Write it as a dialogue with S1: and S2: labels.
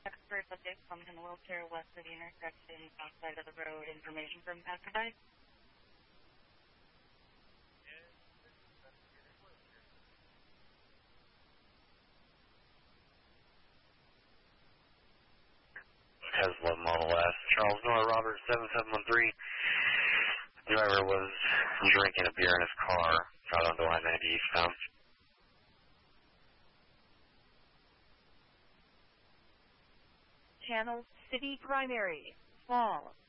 S1: Expert subject coming in the wheelchair west of the intersection, south side of the road. Information from passerby.
S2: Tesla Model S, Charles Noah Robert 7713. The driver was drinking a beer in his car, out onto I-90 eastbound.
S3: Channel City Primary, Fall.